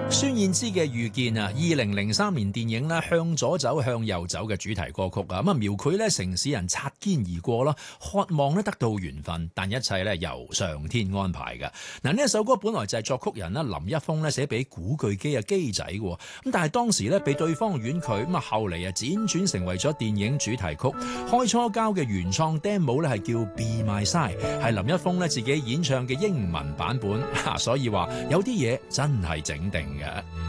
孫燕姿嘅《遇見》啊，2003年電影咧《向左走向右走》嘅主題歌曲啊，咁啊描繪咧城市人擦肩而過咯，渴望咧得到緣分，但一切咧由上天安排嘅。嗱，呢一首歌本來就係作曲人啦林一峰咧寫俾古巨基嘅基仔嘅，咁但係當時咧被對方婉拒，咁啊後嚟啊輾轉成為咗電影主題曲。開初交嘅原創 demo 咧係叫 Be My Side， 係林一峰咧自己演唱嘅英文版本，所以話有啲嘢真係整定嘅。